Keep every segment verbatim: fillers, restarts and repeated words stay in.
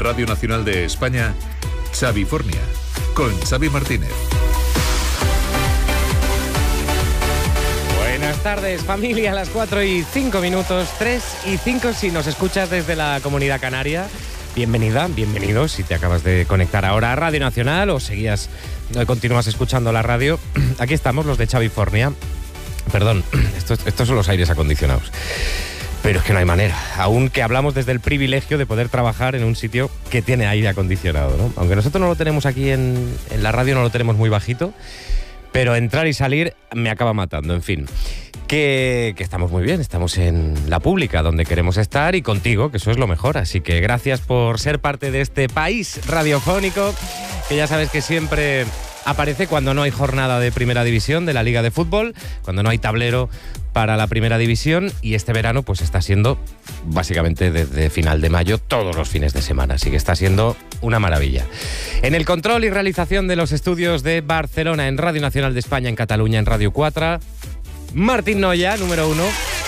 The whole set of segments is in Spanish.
Radio Nacional de España, Xavifornia, con Xavi Martínez. Buenas tardes, familia, a las cuatro y cinco minutos, tres y cinco si nos escuchas desde la Comunidad Canaria. Bienvenida, bienvenido si te acabas de conectar ahora a Radio Nacional o seguías, continúas escuchando la radio. Aquí estamos, los de Xavifornia. Perdón, estos, estos son los aires acondicionados. Pero es que no hay manera, aún que hablamos desde el privilegio de poder trabajar en un sitio que tiene aire acondicionado, ¿no? Aunque nosotros no lo tenemos aquí en, en la radio, no lo tenemos muy bajito, pero entrar y salir me acaba matando, en fin. Que, que estamos muy bien, estamos en la pública, donde queremos estar, y contigo, que eso es lo mejor. Así que gracias por ser parte de este país radiofónico, que ya sabes que siempre aparece cuando no hay jornada de Primera División de la Liga de Fútbol, cuando no hay tablero para la Primera División, y este verano pues está siendo básicamente desde final de mayo todos los fines de semana, así que está siendo una maravilla. En el control y realización de los estudios de Barcelona, en Radio Nacional de España, en Cataluña, en Radio cuatro, Martín Noya, número uno.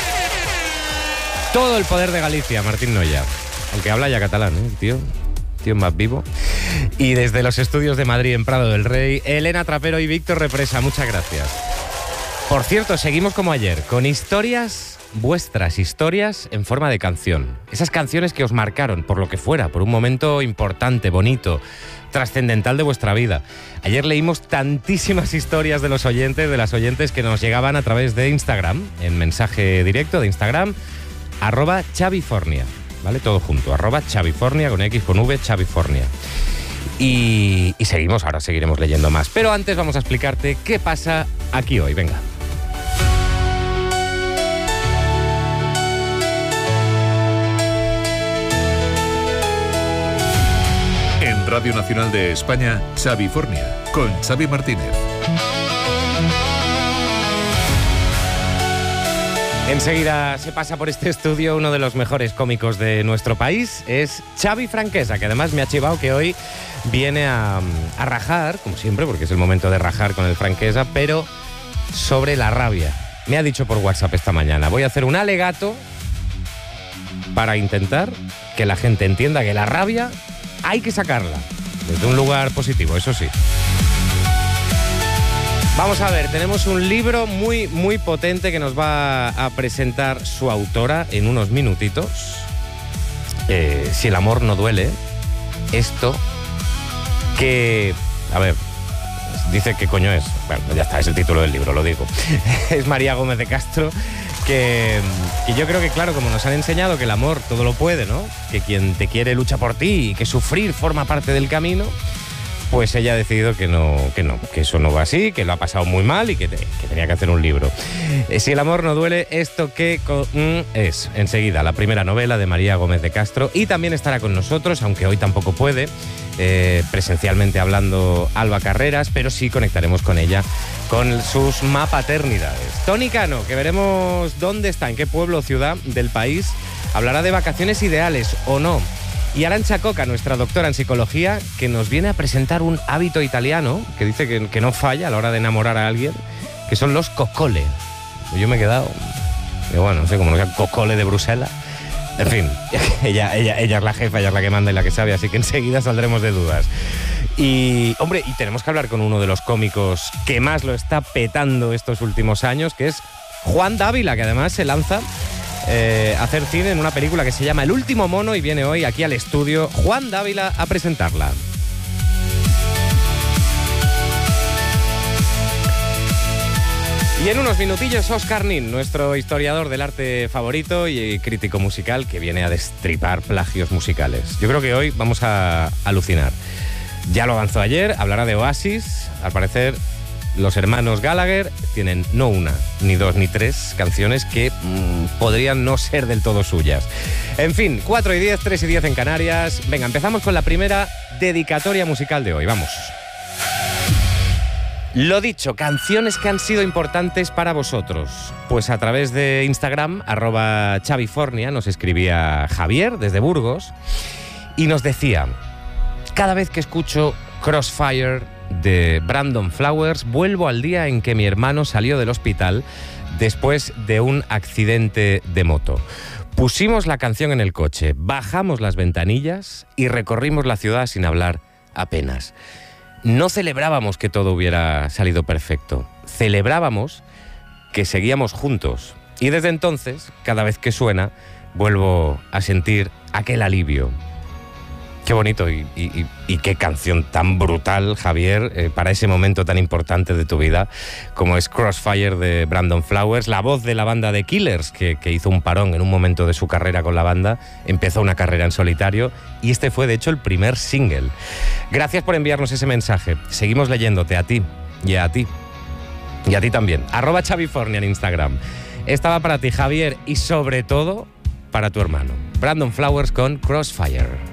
Todo el poder de Galicia, Martín Noya, aunque habla ya catalán, ¿eh, tío? Tío más vivo. Y desde los estudios de Madrid, en Prado del Rey, Elena Trapero y Víctor Represa, muchas gracias. Por cierto, seguimos como ayer, con historias, vuestras historias en forma de canción. Esas canciones que os marcaron, por lo que fuera, por un momento importante, bonito, trascendental de vuestra vida. Ayer leímos tantísimas historias de los oyentes, de las oyentes que nos llegaban a través de Instagram, en mensaje directo de Instagram, arroba Xavifornia. ¿Vale? Todo junto, arroba Xavifornia, con X, con V, Xavifornia. Y, y seguimos, ahora seguiremos leyendo más. Pero antes vamos a explicarte qué pasa aquí hoy, venga. En Radio Nacional de España, Xavifornia, con Xavi Martínez. Enseguida se pasa por este estudio uno de los mejores cómicos de nuestro país, es Xavi Franquesa, que además me ha chivado que hoy viene a, a rajar, como siempre, porque es el momento de rajar con el Franquesa, pero sobre la rabia. Me ha dicho por WhatsApp esta mañana, voy a hacer un alegato para intentar que la gente entienda que la rabia hay que sacarla desde un lugar positivo, eso sí. Vamos a ver, tenemos un libro muy, muy potente que nos va a presentar su autora en unos minutitos. Eh, si el amor no duele, esto que... A ver, dice qué coño es. Bueno, ya está, es el título del libro, lo digo. Es María Gómez de Castro, que, que yo creo que, claro, como nos han enseñado que el amor todo lo puede, ¿no? Que quien te quiere lucha por ti y que sufrir forma parte del camino... Pues ella ha decidido que no, que no, que eso no va así, que lo ha pasado muy mal y que, te, que tenía que hacer un libro. Eh, si el amor no duele, ¿esto qué mm, es? Enseguida, la primera novela de María Gómez de Castro, y también estará con nosotros, aunque hoy tampoco puede, eh, presencialmente hablando Alba Carreras, pero sí conectaremos con ella, con sus mapaternidades. Toni Cano, que veremos dónde está, en qué pueblo o ciudad del país, hablará de vacaciones ideales o no. Y Arantxa Coca, nuestra doctora en psicología, que nos viene a presentar un hábito italiano que dice que, que no falla a la hora de enamorar a alguien, que son los coccole. Yo me he quedado, bueno, no sé, como no sea coccole de Bruselas. En fin, ella, ella, ella es la jefa, ella es la que manda y la que sabe, así que enseguida saldremos de dudas. Y, hombre, y tenemos que hablar con uno de los cómicos que más lo está petando estos últimos años, que es Juan Dávila, que además se lanza... Eh, hacer cine en una película que se llama El último mono, y viene hoy aquí al estudio Juan Dávila a presentarla. Y en unos minutillos Óscar Nin, nuestro historiador del arte favorito y crítico musical, que viene a destripar plagios musicales. Yo creo que hoy vamos a alucinar. Ya lo avanzó ayer, hablará de Oasis. Al parecer los hermanos Gallagher tienen no una, ni dos, ni tres canciones que mmm, podrían no ser del todo suyas. En fin, cuatro y diez, tres y diez en Canarias. Venga, empezamos con la primera dedicatoria musical de hoy. Vamos. Lo dicho, canciones que han sido importantes para vosotros. Pues a través de Instagram, arroba Xavifornia, nos escribía Javier desde Burgos y nos decía: cada vez que escucho Crossfire de Brandon Flowers, vuelvo al día en que mi hermano salió del hospital después de un accidente de moto. Pusimos la canción en el coche, bajamos las ventanillas y recorrimos la ciudad sin hablar apenas. No celebrábamos que todo hubiera salido perfecto, celebrábamos que seguíamos juntos. Y desde entonces, cada vez que suena, vuelvo a sentir aquel alivio. Qué bonito y, y, y qué canción tan brutal, Javier, eh, para ese momento tan importante de tu vida, como es Crossfire de Brandon Flowers, la voz de la banda de Killers, que, que hizo un parón en un momento de su carrera con la banda, empezó una carrera en solitario y este fue de hecho el primer single. Gracias por enviarnos ese mensaje. Seguimos leyéndote a ti y a ti. Y a ti también. Arroba Xavifornia en Instagram. Estaba para ti, Javier, y sobre todo para tu hermano. Brandon Flowers con Crossfire.